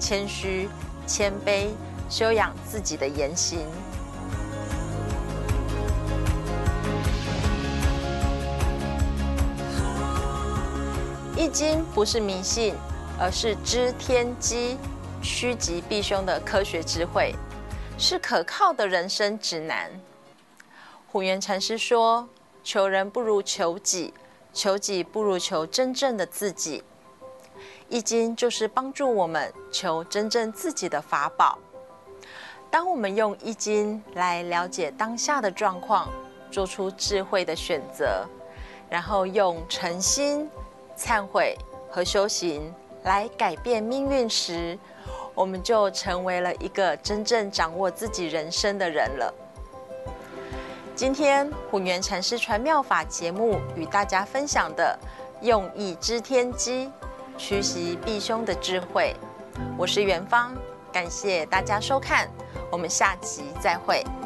谦虚、谦卑，修养自己的言行。易经不是迷信，而是知天机、趋吉避凶的科学智慧，是可靠的人生指南。虎元禅师说：“求人不如求己，求己不如求真正的自己。”易经就是帮助我们求真正自己的法宝。当我们用易经来了解当下的状况，做出智慧的选择，然后用诚心、忏悔和修行来改变命运时，我们就成为了一个真正掌握自己人生的人了。今天虎元禅师传妙法节目与大家分享的用易知天机、趋吉避凶的智慧，我是元芳，感谢大家收看，我们下集再会。